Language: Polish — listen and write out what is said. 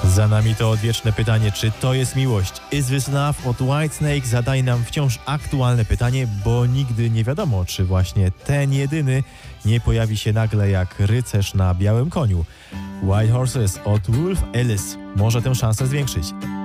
Za nami to odwieczne pytanie, czy to jest miłość? Is this love? Od Whitesnake zadaje nam wciąż aktualne pytanie, bo nigdy nie wiadomo, czy właśnie ten jedyny nie pojawi się nagle jak rycerz na białym koniu. White Horses od Wolf Alice może tę szansę zwiększyć.